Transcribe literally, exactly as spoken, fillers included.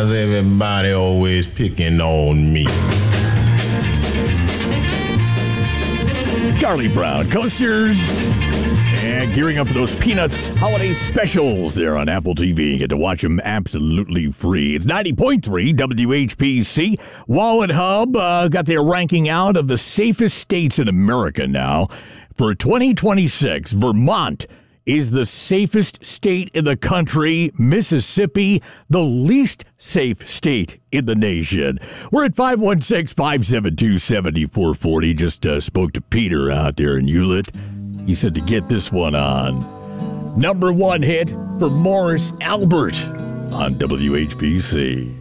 is everybody always picking on me? Charlie Brown Coasters. And gearing up for those Peanuts holiday specials there on Apple T V. You get to watch them absolutely free. It's ninety point three W H P C. Wallet Hub uh, got their ranking out of the safest states in America now. For twenty twenty-six, Vermont is the safest state in the country. Mississippi, the least safe state in the nation. We're at five one six, five seven two, seven four four zero. Just uh, spoke to Peter out there in Hewlett. He said to get this one on. Number one hit for Morris Albert on W H P C.